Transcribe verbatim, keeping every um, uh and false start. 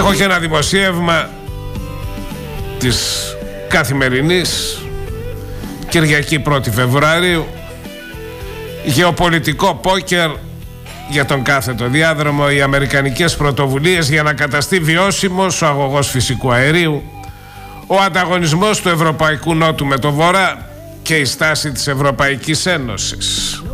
Έχω και ένα δημοσίευμα της Καθημερινής, Κυριακή πρώτη Φεβρουαρίου. Γεωπολιτικό πόκερ για τον κάθετο διάδρομο, οι αμερικανικές πρωτοβουλίες για να καταστεί βιώσιμος ο αγωγός φυσικού αερίου, ο ανταγωνισμός του Ευρωπαϊκού Νότου με το Βορρά και η στάση της Ευρωπαϊκής Ένωσης.